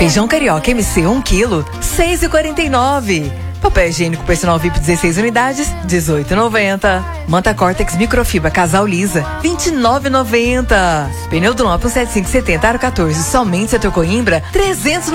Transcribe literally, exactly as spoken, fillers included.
Feijão carioca M C um quilo, seis e quarenta e nove. Papel higiênico personal V I P dezesseis unidades, dezoito e noventa. Manta Cortex microfibra casal lisa, vinte e nove e noventa. Pneu Dunlop um sete cinco sete zero aro quatorze, somente setor Coimbra, trezentos